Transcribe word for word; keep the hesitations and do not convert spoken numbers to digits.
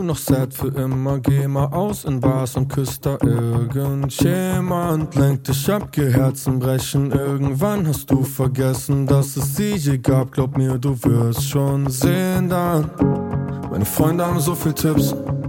noch sad für immer. Geh mal aus in Bars und küsst da irgendjemand. Lenk dich ab, geh Herzen brechen. Irgendwann hast du vergessen, dass es sie je gab. Glaub mir, du wirst schon sehen dann. Meine Freunde haben so viel Tipps,